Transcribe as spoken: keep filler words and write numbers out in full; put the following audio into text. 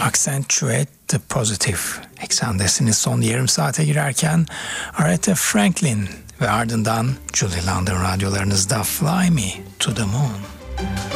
Accentuate the Positive eksendesiniz son yarım saate girerken Aretha Franklin ve ardından Julie London radyolarınızda Fly Me to the Moon.